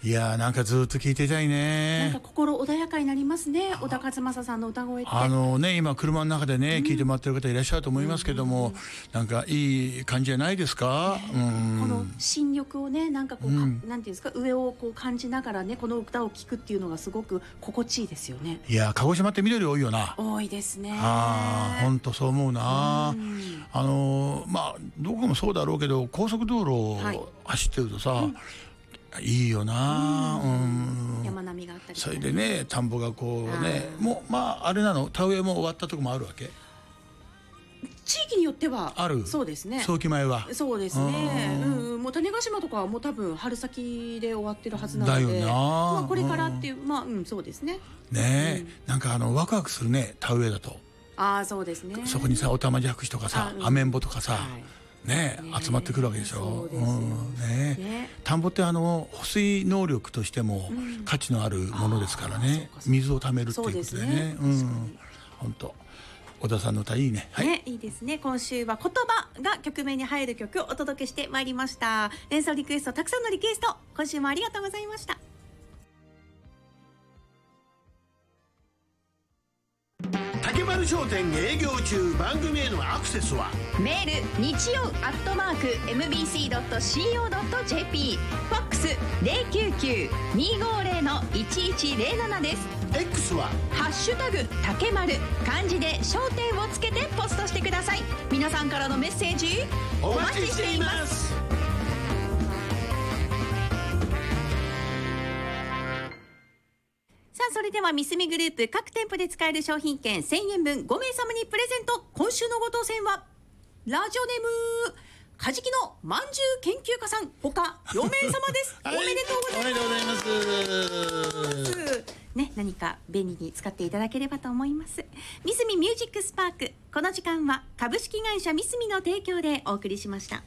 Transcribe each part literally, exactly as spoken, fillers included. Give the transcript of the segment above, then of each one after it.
いやーなんかずっと聞いていたいね。 なんか心穏やかになりますね。小田和正さんの歌声ってあのね今車の中でね、うん、聞いてもらってる方いらっしゃると思いますけども、うんうんうん、なんかいい感じじゃないですか、ね、うん、 この新緑をねなんかこう、うん、なんていうんですか上をこう感じながらねこの歌を聴くっていうのがすごく心地いいですよね。 いや鹿児島って緑多いよな。 多いですね。 ああ本当そう思うな、うん、あのまあどこもそうだろうけど高速道路を走ってるとさ、はい、うんいいよな、 うんうん、山並みがあったり、ね、 それでね田んぼがこうねもうまああれなの田植えも終わったとこもあるわけ。 地域によってはある。 そうですね。 早期前はそうですね、うん、もう種子島とかはもう多分春先で終わってるはずなのでだよな、 まあ、これからっていう、うん、まあうんそうですね。 ねえ、 うん、 なんかあのワクワクするね田植えだと。 ああそうですね。 そこにさおたまじゃくしとかさアメンボとかさ、はいね、ね集まってくるわけでしょ。 そうですよ、うんねね、田んぼってあの保水能力としても価値のあるものですからね、うん、水をためるっていうことでね。本当小田さんの歌いいね。 はい、ねいいですね。今週は言葉が曲名に入る曲をお届けしてまいりました。連想リクエストたくさんのリクエスト今週もありがとうございました。 竹丸商店営業中。番組へのアクセスはメール日曜アットマーク エムビーシードットシーオードットジェーピー ファックス ゼロきゅうきゅう にーごーゼロ のいちいちゼロななです。 X はハッシュタグ竹丸漢字で商店をつけてポストしてください。皆さんからのメッセージお待ちしています。 さあそれではミスミグループ各店舗で使える商品券せんえん分ごめいさまにプレゼント。今週のご当選はラジオネームカジキのまんじゅう研究家さん他よめいさまです、はい、おめでとうございます。 おめでとうございますね、何か便利に使っていただければと思います。ミスミミュージックスパーク、この時間は株式会社ミスミの提供でお送りしました。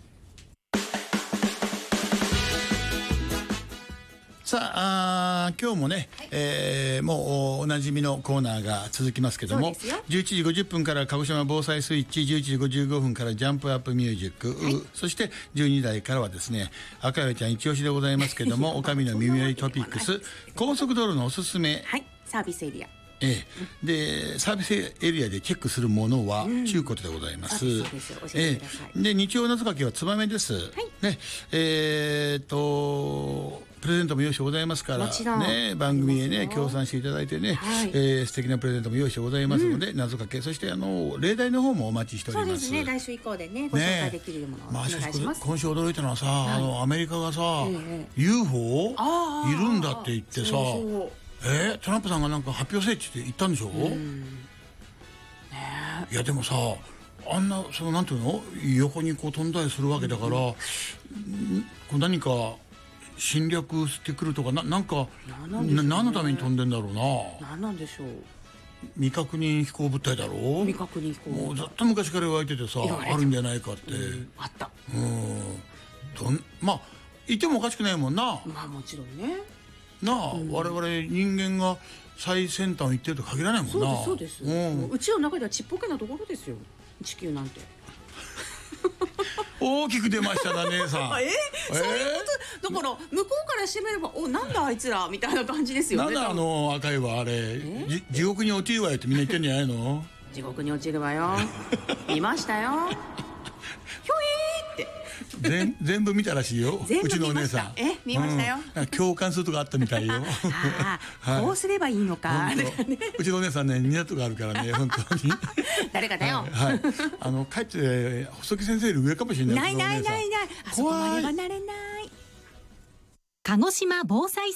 さあ、あ今日もね、はい、えー、もうおなじみのコーナーが続きますけども、じゅういちじごじゅっぷんから鹿児島防災スイッチ、じゅういちじごじゅうごふんからジャンプアップミュージック、はい、そしてじゅうにだいからはですね赤岩ちゃん一押しでございますけどもおかみの耳寄りトピックス高速道路のおすすめ、 はい、サービスエリア、 ええ、でサービスエリアでチェックするものは中古でございます。うん、 そうです教えてください。 ええ、で日曜夏かけはツバメです。はい、ねえー、っとプレゼントも用意してございますからね、番組へね協賛していただいてね、はい、えー、素敵なプレゼントも用意してございますので、うん、謎かけそしてあの例題の方もお待ちしております。 そうですね、来週以降でねご紹介できるものをお願いします。 今週驚いたのはさ、はい、あのアメリカがさ、ええ、ユーフォー いるんだって言ってさ、そうそうえー、トランプさんがなんか発表せえって言ったんでしょ。うん、ね、いやでもさあんなそのなんていうの横にこう飛んだりするわけだから、うん、こう何か侵略してくるとか な, なんか何、ね、のために飛んでんだろうな。 何なんでしょう。 未確認飛行物体だろう。 未確認飛行物体もうずっと昔から言われててさあるんじゃないかって、うん、 あったうんどんまあいてもおかしくないもんな。 まあもちろんねなあ、うん、我々人間が最先端を行ってると限らないもんな。 そうですそうです、うん、うちの中ではちっぽけなところですよ地球なんて大きく出ましたな姉さんえー、そういうことだから向こうからしてみればおなんだあいつらみたいな感じですよね。 なんだあの赤いはあれ地獄に落ちるわよってみんな言ってんじゃないの。 地獄に落ちるわよ見ましたよひょいって全, 全部見たらしいようちのお姉さん。 え見ましたよ、 うん、共感するとこあったみたいよあ、はい、こうすればいいのかうちのお姉さんねにとこあるからね本当に誰かだよ、 はいはい、あの帰って細木先生より上かもしれない。 ないないないない、あそこまではなれない。 鹿児島防災